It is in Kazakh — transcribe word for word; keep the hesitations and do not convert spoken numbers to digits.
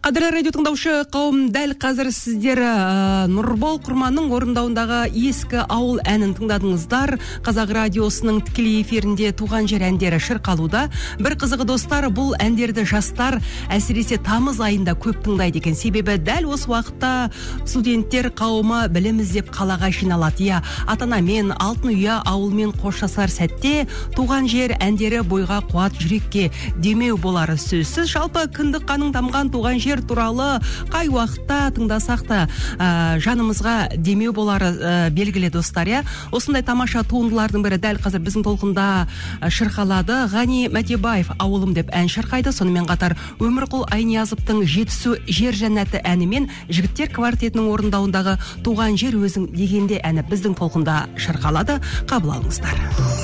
Қадірлі радио тыңдаушы қауым, дәл қазір сіздер ә, Нұрбол Құрманның орындауындағы ескі ауыл әнін тыңдадыңыздар. Қазақ радиосының тікелей эфирінде туған жер әндері шырқалуда. Бір қызығы достар, бұл әндерді жастар әсіресе тамыз айында көп тыңдайды екен. Себебі дәл осы уақытта студенттер қауымы білім іздеп қалаға жиналады. Иә, ата-анамен, алтын ұя ауылмен қоштасар сәтте туған жер әндері бойға қуат, жүрекке демеу болары сөзсіз. Жалпы кіндік қаның тамған туған жер туралы қай уақытта тыңдасақ та ә, жанымызға демеу болары ә, белгілі достар. Я осындай тамаша туындылардың бірі дәл қазір біздің толқында ә, шырқалады. Ғани Мәтебаев ауылым деп ән шырқайды. Сонымен қатар Өмірқұл Айниязовтың Жетісу жер жәннаты әні мен жігіттер квартетінің орындауындағы туған жер өзің дегенде әні біздің толқында шырқалады. Қабыл алыңыздар.